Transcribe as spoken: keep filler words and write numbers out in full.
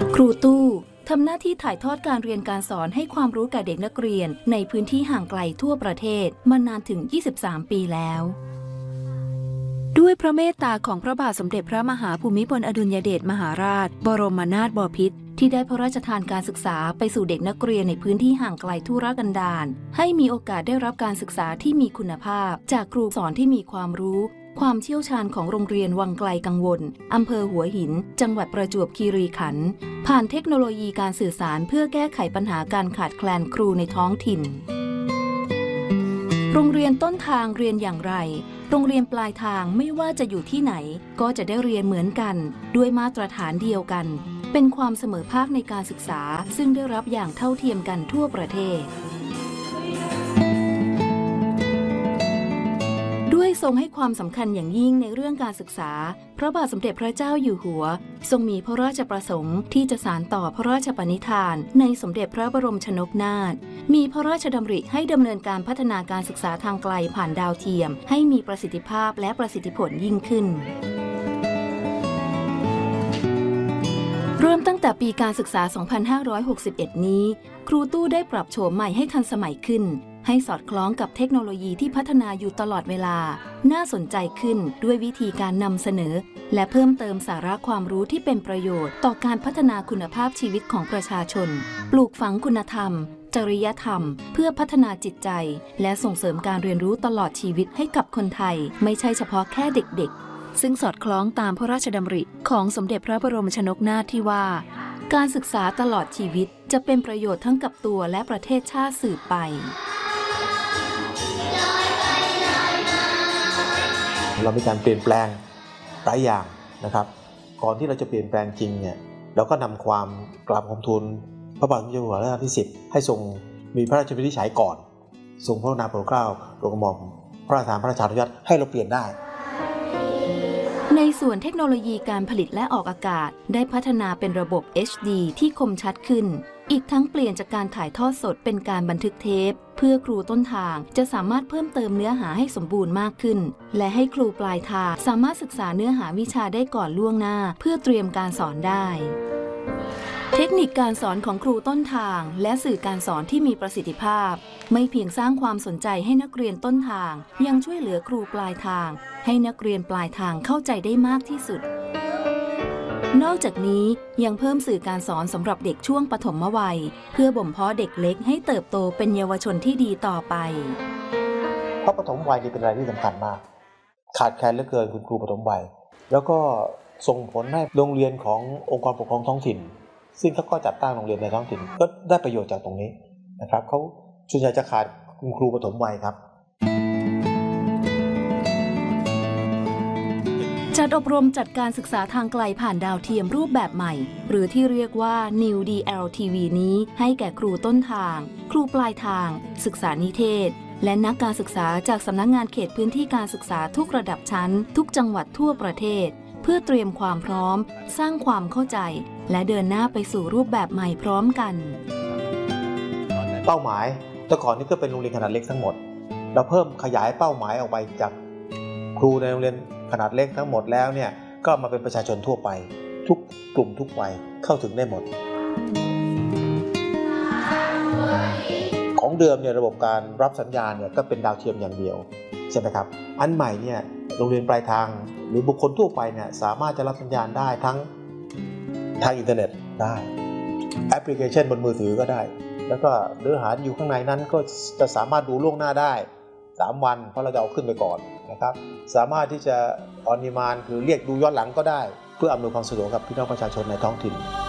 ครูตู้ทำหน้าที่ถ่ายทอดการเรียนการสอนให้ความรู้แก่เด็กนักเรียนในพื้นที่ห่างไกลทั่วประเทศมานานถึงยี่สิบสามปีแล้วด้วยพระเมตตาของพระบาทสมเด็จพระมหาภูมิพลอดุลยเดชมหาราชบรมนาถบพิตรที่ได้พระราชทานการศึกษาไปสู่เด็กนักเรียนในพื้นที่ห่างไกลทุรกันดารให้มีโอกาสได้รับการศึกษาที่มีคุณภาพจากครูสอนที่มีความรู้ความเชี่ยวชาญของโรงเรียนวังไกลกังวลอำเภอหัวหินจังหวัดประจวบคีรีขันธ์ผ่านเทคโนโลยีการสื่อสารเพื่อแก้ไขปัญหาการขาดแคลนครูในท้องถิ่นโรงเรียนต้นทางเรียนอย่างไรโรงเรียนปลายทางไม่ว่าจะอยู่ที่ไหนก็จะได้เรียนเหมือนกันด้วยมาตรฐานเดียวกันเป็นความเสมอภาคในการศึกษาซึ่งได้รับอย่างเท่าเทียมกันทั่วประเทศด้วยทรงให้ความสำคัญอย่างยิ่งในเรื่องการศึกษาพระบาทสมเด็จพระเจ้าอยู่หัวทรงมีพระราชประสงค์ที่จะสานต่อพระราชปณิธานในสมเด็จพระบรมชนกนาถมีพระราชดำริให้ดำเนินการพัฒนาการศึกษาทางไกลผ่านดาวเทียมให้มีประสิทธิภาพและประสิทธิผลยิ่งขึ้นเริ่มตั้งแต่ปีการศึกษา สองพันห้าร้อยหกสิบเอ็ด นี้ครูตู้ได้ปรับโฉมใหม่ให้ทันสมัยขึ้นให้สอดคล้องกับเทคโนโลยีที่พัฒนาอยู่ตลอดเวลาน่าสนใจขึ้นด้วยวิธีการนำเสนอและเพิ่มเติมสาระความรู้ที่เป็นประโยชน์ต่อการพัฒนาคุณภาพชีวิตของประชาชนปลูกฝังคุณธรรมจริยธรรมเพื่อพัฒนาจิตใจและส่งเสริมการเรียนรู้ตลอดชีวิตให้กับคนไทยไม่ใช่เฉพาะแค่เด็กๆซึ่งสอดคล้องตามพระราชดำริของสมเด็จพระบรมชนกนาถที่ว่าการศึกษาตลอดชีวิตจะเป็นประโยชน์ทั้งกับตัวและประเทศชาติสืบไปเรามีการเปลี่ยนแปลงหลายอย่างนะครับก่อนที่เราจะเปลี่ยนแปลงจริงเนี่ยเราก็นำความกราบขอบทูลพระบาทสมเด็จพระเจ้าอยู่หัวรัชกาลที่สิบให้ทรงมีพระราชวินิจฉัยก่อนทรงพระกรุณาโปรดเกล้าโปรดกระหม่อมพระราชทานพระราชานุญาตให้เราเปลี่ยนได้ในส่วนเทคโนโลยีการผลิตและออกอากาศได้พัฒนาเป็นระบบ เอช ดี ที่คมชัดขึ้นอีกทั้งเปลี่ยนจากการถ่ายทอดสดเป็นการบันทึกเทปเพื่อครูต้นทางจะสามารถเพิ่มเติมเนื้อหาให้สมบูรณ์มากขึ้นและให้ครูปลายทางสามารถศึกษาเนื้อหาวิชาได้ก่อนล่วงหน้าเพื่อเตรียมการสอนได้เทคนิคการสอนของครูต้นทางและสื่อการสอนที่มีประสิทธิภาพไม่เพียงสร้างความสนใจให้นักเรียนต้นทางยังช่วยเหลือครูปลายทางให้นักเรียนปลายทางเข้าใจได้มากที่สุดนอกจากนี้ยังเพิ่มสื่อการสอนสำหรับเด็กช่วงปฐมวัยเพื่อบ่มเพาะเด็กเล็กให้เติบโตเป็นเยาวชนที่ดีต่อไปเพราะปฐมวัยนี่เป็นอะไรที่สำคัญมากขาดแคลนเหลือเกินคุณครูปฐมวัยแล้วก็ส่งผลให้โรงเรียนขององค์กรปกครองท้องถิ่นซึ่งเขาก็จัดตั้งโรงเรียนในท้องถิ่นก็ได้ประโยชน์จากตรงนี้นะครับเขาส่วนใหญ่จะขาดคุณครูปฐมวัยครับจัดอบรมจัดการศึกษาทางไกลผ่านดาวเทียมรูปแบบใหม่หรือที่เรียกว่า New ดี แอล ที วี นี้ให้แก่ครูต้นทางครูปลายทางศึกษานิเทศและนักการศึกษาจากสำนักงานเขตพื้นที่การศึกษาทุกระดับชั้นทุกจังหวัดทั่วประเทศเพื่อเตรียมความพร้อมสร้างความเข้าใจและเดินหน้าไปสู่รูปแบบใหม่พร้อมกันเป้าหมายแต่ก่อนนี้ก็เป็นโรงเรียนขนาดเล็กทั้งหมดเราเพิ่มขยายเป้าหมายออกไปจากครูในโรงเรียนขนาดเล็กทั้งหมดแล้วเนี่ยก็มาเป็นประชาชนทั่วไปทุกกลุ่มทุกวัยเข้าถึงได้หมดของเดิมเนี่ยระบบการรับสัญญาณเนี่ยก็เป็นดาวเทียมอย่างเดียวใช่ไหมครับอันใหม่เนี่ยโรงเรียนปลายทางหรือบุคคลทั่วไปเนี่ยสามารถจะรับสัญญาณได้ทั้งทางอินเทอร์เน็ตได้แอปพลิเคชันบนมือถือก็ได้แล้วก็เนื้อหาที่อยู่ข้างในนั้นก็จะสามารถดูล่วงหน้าได้สามวันเพราะเราจะเอาขึ้นไปก่อนนะครับสามารถที่จะออนดีมานด์คือเรียกดูย้อนหลังก็ได้เพื่ออำนวยความสะดวกกับพี่น้องประชาชนในท้องถิ่น